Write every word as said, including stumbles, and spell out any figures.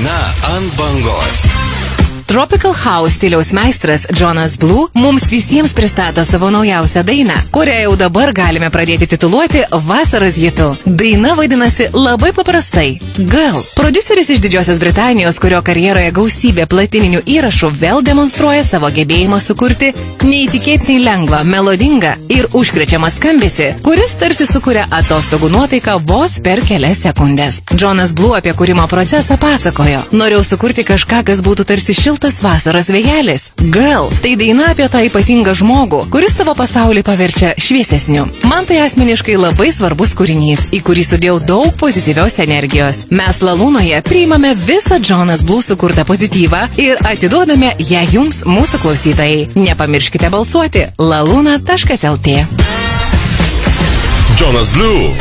Daina ant bangos. Tropical House stiliaus meistras Jonas Blue mums visiems pristato savo naujausią dainą, kurią jau dabar galime pradėti tituluoti vasaros hitu. Daina vadinasi labai paprastai Girl. Prodiuseris iš Didžiosios Britanijos, kurio karjeroje gausybė platininių įrašų, vėl demonstruoja savo gebėjimą sukurti neįtikėtinai lengvą, melodingą ir užkrečiamą skambesį, kuris tarsi sukuria atostogų nuotaiką vos per kelias sekundės. Jonas Blue apie kūrimo procesą pasakojo: norėjau sukurti kažką, kas būtų tarsi šiltas vasaros vėjelis. Girl – tai daina apie tą ypatingą žmogų, kuris tavo pasaulį paverčia šviesesniu. Man tai asmeniškai labai svarbus kūrinys, į kurį sudėjau daug pozityvios energijos. Mes Lalūnoje priimame visą Jonas Blue sukurtą pozityvą ir atiduodame ją jums, mūsų klausytojai. Nepamirškite balsuoti laluna taškas lt. Jonas Blue